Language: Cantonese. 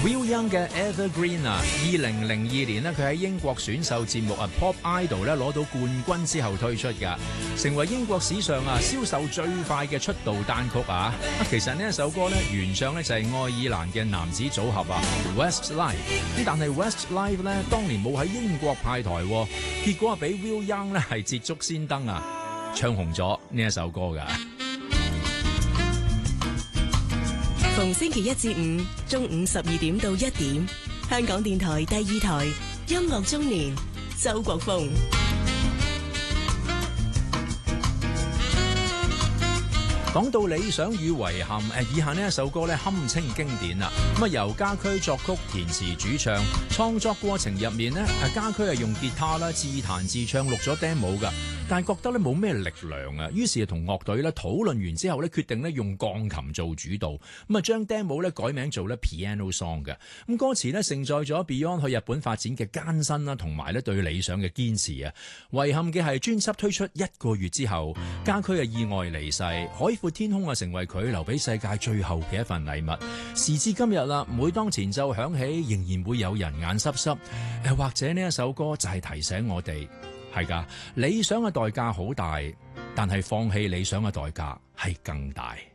Will Young 嘅 Evergreen 啊，2002年呢，佢喺英國選秀節目Pop Idol 咧攞到冠軍之後推出㗎，成為英國史上銷售最快嘅出道單曲啊！其實呢一首歌咧原唱咧就係愛爾蘭嘅男子組合Westlife， 但係 Westlife 咧當年冇喺英國派台，結果俾 Will Young 咧係捷足先登啊，唱紅咗呢一首歌㗎。 逢星期一至五中午12點到1點，香港電台第2台音樂中年，周國峰。 講到理想與遺憾，以下呢一首歌咧堪稱經典啦。咁由家駒作曲、填詞、主唱，創作過程入面呢，家駒係用吉他啦自彈自唱錄咗 demo 噶，但係覺得咧冇咩力量啊，於是同樂隊咧討論完之後咧，決定咧用鋼琴做主導，咁將 demo 咧改名做咧 Piano Song 嘅。咁歌詞咧承載咗 Beyond 去日本發展嘅艱辛啦，同埋咧對理想嘅堅持啊。遺憾嘅係專輯推出1個月之後，家駒意外離世，海闊天空成為佢留俾世界最後嘅一份禮物。時至今日啦，每當前奏響起，仍然會有人眼濕濕。或者呢一首歌就係提醒我哋，係噶，理想嘅代價好大，但係放棄理想嘅代價係更大。